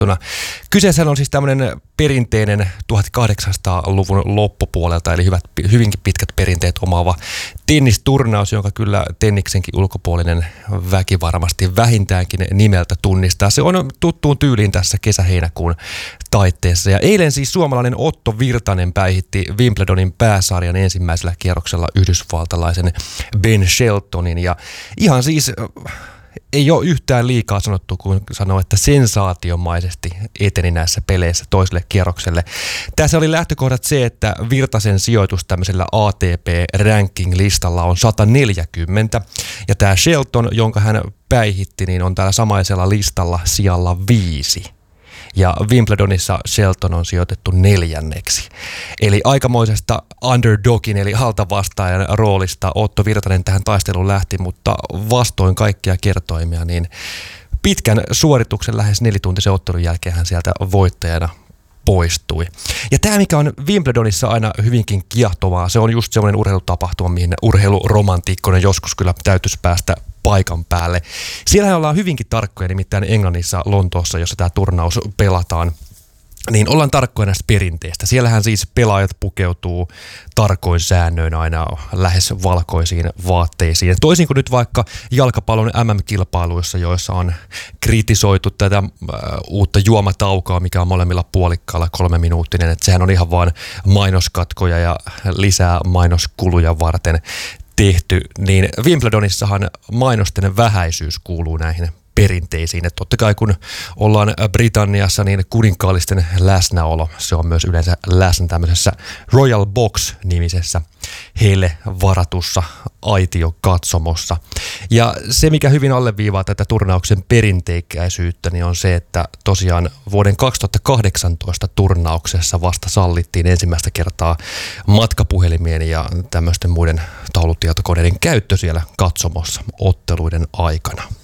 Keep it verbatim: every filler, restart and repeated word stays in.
Kyseessä on siis tämmöinen perinteinen tuhatkahdeksansataaluvun loppupuolelta, eli hyvät, hyvinkin pitkät perinteet omaava tennisturnaus, jonka kyllä tenniksenkin ulkopuolinen väki varmasti vähintäänkin nimeltä tunnistaa. Se on tuttuun tyyliin tässä kesä-heinäkuun taitteessa. Ja eilen siis suomalainen Otto Virtanen päihitti Wimbledonin pääsarjan ensimmäisellä kierroksella yhdysvaltalaisen Ben Sheltonin. Ja ihan siis ei ole yhtään liikaa sanottu, kun sanoo, että sensaatiomaisesti eteni näissä peleissä toiselle kierrokselle. Tässä oli lähtökohdat se, että Virtasen sijoitus tämmöisellä A T P-ranking-listalla on sata neljäkymmentä. Ja tämä Shelton, jonka hän päihitti, niin on täällä samaisella listalla sijalla viisi. Ja Wimbledonissa Shelton on sijoitettu neljänneksi. Eli aikamoisesta underdogin eli altavastaajan roolista Otto Virtanen tähän taisteluun lähti, mutta vastoin kaikkia kertoimia, niin pitkän suorituksen lähes nelituntisen ottelun jälkeen hän sieltä voittajana poistui. Ja tämä, mikä on Wimbledonissa aina hyvinkin kiehtovaa, se on just semmoinen urheilutapahtuma, mihin urheiluromantiikkoinen joskus kyllä täytyisi päästä paikan päälle. Siellä ollaan hyvinkin tarkkoja, nimittäin Englannissa, Lontoossa, jossa tämä turnaus pelataan, niin ollaan tarkkoja näistä perinteistä. Siellähän siis pelaajat pukeutuu tarkoin säännöin aina lähes valkoisiin vaatteisiin. Toisin kuin nyt vaikka jalkapallon M M-kilpailuissa, joissa on kritisoitu tätä äh, uutta juomataukoa, mikä on molemmilla puolikkaalla kolme minuuttinen. Että sehän on ihan vaan mainoskatkoja ja lisää mainoskuluja varten tehty, niin Wimbledonissahan mainosten vähäisyys kuuluu näihin perinteisiin. Että totta kai kun ollaan Britanniassa, niin kuninkaallisten läsnäolo, se on myös yleensä läsnä tämmöisessä Royal Box-nimisessä heille varatussa aitiokatsomossa. Ja se, mikä hyvin alleviivaa tätä turnauksen perinteikäisyyttä, niin on se, että tosiaan vuoden kaksituhattakahdeksantoista turnauksessa vasta sallittiin ensimmäistä kertaa matkapuhelimien ja tämmöisten muiden taulutietokoneiden käyttö siellä katsomossa otteluiden aikana.